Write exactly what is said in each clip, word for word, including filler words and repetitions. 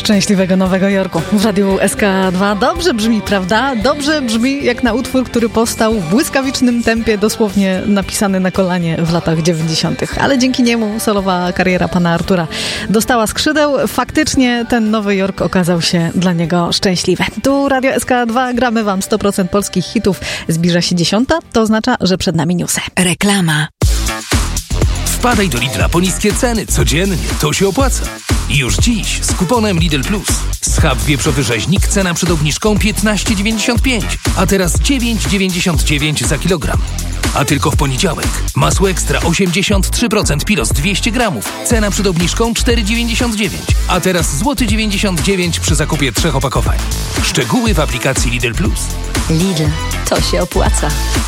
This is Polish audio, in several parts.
Szczęśliwego Nowego Jorku w Radiu S K dwa. Dobrze brzmi, prawda? Dobrze brzmi jak na utwór, który powstał w błyskawicznym tempie, dosłownie napisany na kolanie w latach dziewięćdziesiątych. Ale dzięki niemu solowa kariera pana Artura dostała skrzydeł. Faktycznie ten Nowy Jork okazał się dla niego szczęśliwy. Tu Radio S K dwa, gramy wam sto procent polskich hitów. Zbliża się dziesiąta, to oznacza, że przed nami newsy. Reklama. Wpadaj do Lidla po niskie ceny codziennie, to się opłaca. Już dziś z kuponem Lidl Plus. Schab wieprzowy rzeźnik, cena przed obniżką piętnaście dziewięćdziesiąt pięć, a teraz dziewięć dziewięćdziesiąt dziewięć za kilogram. A tylko w poniedziałek masło ekstra osiemdziesiąt trzy procent Pilos dwieście gramów, cena przed obniżką cztery dziewięćdziesiąt dziewięć, a teraz złoty dziewięćdziesiąt dziewięć przy zakupie trzech opakowań. Szczegóły w aplikacji Lidl Plus. Lidl, to się opłaca.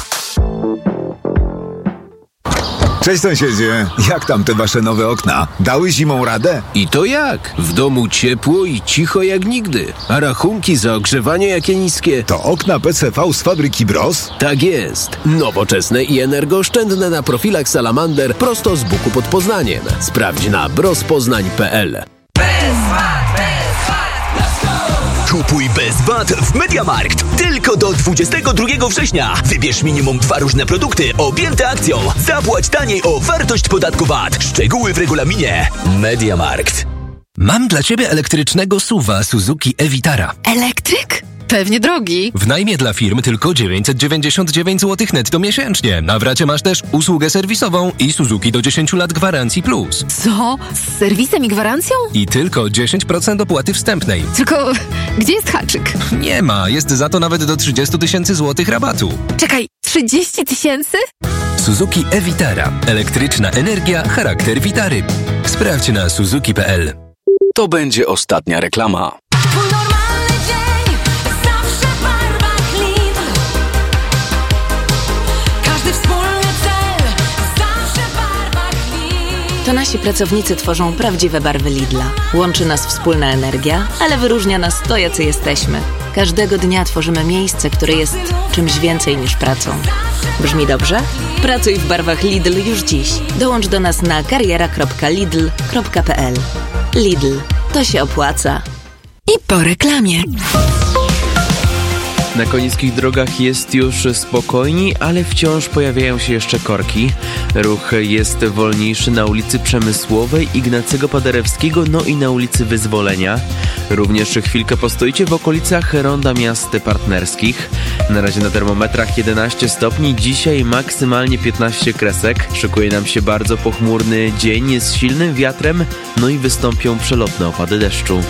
Cześć sąsiedzie, jak tam te wasze nowe okna? Dały zimą radę? I to jak? W domu ciepło i cicho jak nigdy. A rachunki za ogrzewanie jakie niskie? To okna P C V z fabryki Bros? Tak jest. Nowoczesne i energooszczędne na profilach Salamander prosto z buku pod Poznaniem. Sprawdź na brospoznań kropka p l. Kupuj bez V A T w MediaMarkt. Tylko do dwudziestego drugiego września. Wybierz minimum dwa różne produkty objęte akcją. Zapłać taniej o wartość podatku V A T. Szczegóły w regulaminie. MediaMarkt. Mam dla ciebie elektrycznego S U V-a Suzuki e-Vitara. Elektryk? Pewnie drogi. W najmie dla firm tylko dziewięćset dziewięćdziesiąt dziewięć złotych netto miesięcznie. Na w racie masz też usługę serwisową i Suzuki do dziesięć lat gwarancji plus. Co? Z serwisem i gwarancją? I tylko dziesięć procent opłaty wstępnej. Tylko gdzie jest haczyk? Nie ma, jest za to nawet do trzydzieści tysięcy złotych rabatu. Czekaj, trzydzieści tysięcy? Suzuki e-Vitara. Elektryczna energia, charakter Vitary. Sprawdź na suzuki kropka p l. To będzie ostatnia reklama. To nasi pracownicy tworzą prawdziwe barwy Lidla. Łączy nas wspólna energia, ale wyróżnia nas to, jacy jesteśmy. Każdego dnia tworzymy miejsce, które jest czymś więcej niż pracą. Brzmi dobrze? Pracuj w barwach Lidl już dziś. Dołącz do nas na kariera kropka lidl kropka p l. Lidl. To się opłaca. I po reklamie. Na konińskich drogach jest już spokojniej, ale wciąż pojawiają się jeszcze korki. Ruch jest wolniejszy na ulicy Przemysłowej, Ignacego Paderewskiego, no i na ulicy Wyzwolenia. Również chwilkę postoicie w okolicach Ronda Miast Partnerskich. Na razie na termometrach jedenaście stopni, dzisiaj maksymalnie piętnaście kresek. Szykuje nam się bardzo pochmurny dzień z silnym wiatrem, no i wystąpią przelotne opady deszczu.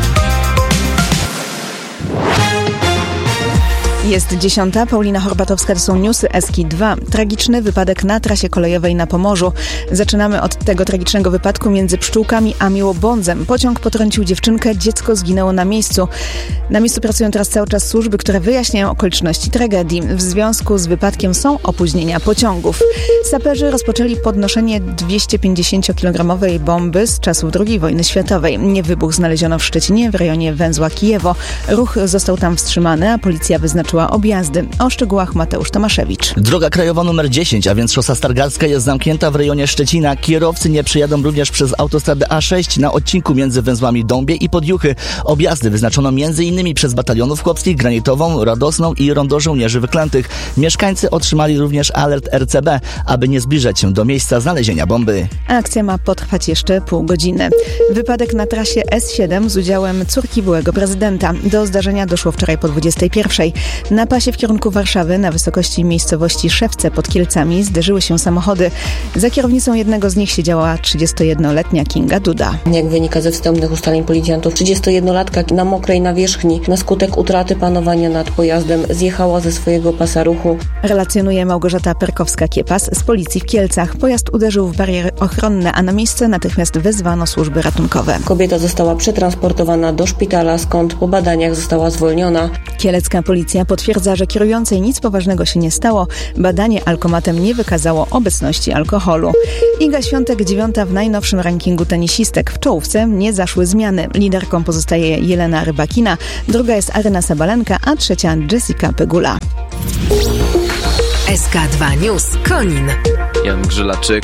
Jest dziesiąta, Paulina Horbatowska, to są newsy S K dwa. Tragiczny wypadek na trasie kolejowej na Pomorzu. Zaczynamy od tego tragicznego wypadku między Pszczółkami a Miłobądzem. Pociąg potrącił dziewczynkę, dziecko zginęło na miejscu. Na miejscu pracują teraz cały czas służby, które wyjaśniają okoliczności tragedii. W związku z wypadkiem są opóźnienia pociągów. Saperzy rozpoczęli podnoszenie dwieście-pięćdziesięciokilogramowej bomby z czasów drugiej wojny światowej. Niewybuch znaleziono w Szczecinie w rejonie węzła Kijewo. Ruch został tam wstrzymany, a policja wyznaczyła objazdy. O szczegółach Mateusz Tomaszewicz. Droga krajowa numer dziesięć, a więc szosa Stargardzka, jest zamknięta w rejonie Szczecina. Kierowcy nie przejadą również przez autostradę A sześć na odcinku między węzłami Dąbie i Podjuchy. Objazdy wyznaczono między innymi przez batalionów chłopskich, Granitową, Radosną i Rondo Żołnierzy Wyklętych. Mieszkańcy otrzymali również alert R C B, aby nie zbliżać się do miejsca znalezienia bomby. Akcja ma potrwać jeszcze pół godziny. Wypadek na trasie S siedem z udziałem córki byłego prezydenta. Do zdarzenia doszło wczoraj po dwudziestej pierwszej. Na pasie w kierunku Warszawy, na wysokości miejscowości Szewce pod Kielcami, zderzyły się samochody. Za kierownicą jednego z nich siedziała trzydziestojednoletnia Kinga Duda. Jak wynika ze wstępnych ustaleń policjantów, trzydziestojednolatka na mokrej nawierzchni na skutek utraty panowania nad pojazdem zjechała ze swojego pasa ruchu. Relacjonuje Małgorzata Perkowska-Kiepas z policji w Kielcach. Pojazd uderzył w bariery ochronne, a na miejsce natychmiast wezwano służby ratunkowe. Kobieta została przetransportowana do szpitala, skąd po badaniach została zwolniona. Kielecka policja potwierdza, że kierującej nic poważnego się nie stało. Badanie alkomatem nie wykazało obecności alkoholu. Iga Świątek dziewiąta w najnowszym rankingu tenisistek. W czołówce nie zaszły zmiany. Liderką pozostaje Jelena Rybakina, druga jest Aryna Sabalenka, a trzecia Jessica Pegula. S K dwa News Konin. Jan Grzelaczyk.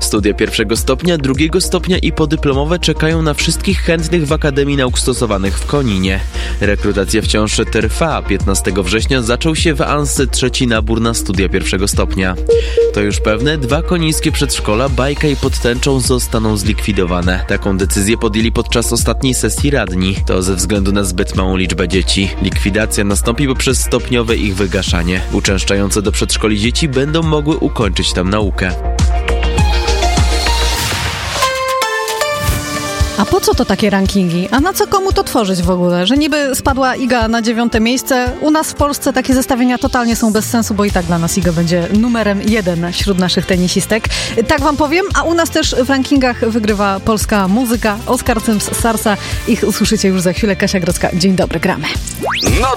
Studia pierwszego stopnia, drugiego stopnia i podyplomowe czekają na wszystkich chętnych w Akademii Nauk Stosowanych w Koninie. Rekrutacja wciąż trwa. piętnastego września zaczął się w Ansy trzeci nabór na studia pierwszego stopnia. To już pewne, dwa konińskie przedszkola, Bajka i Pod Tęczą zostaną zlikwidowane. Taką decyzję podjęli podczas ostatniej sesji radni. To ze względu na zbyt małą liczbę dzieci. Likwidacja nastąpi poprzez stopniowe ich wygaszanie. Uczęszczające do przedszkoli dzieci będą mogły ukończyć tam naukę. A po co to takie rankingi? A na co komu to tworzyć w ogóle? Że niby spadła Iga na dziewiąte miejsce. U nas w Polsce takie zestawienia totalnie są bez sensu, bo i tak dla nas Iga będzie numerem jeden wśród naszych tenisistek. Tak wam powiem, a u nas też w rankingach wygrywa polska muzyka. Oskar Cyms z Sarsa. Ich usłyszycie już za chwilę. Kasia Grodzka. Dzień dobry, gramy.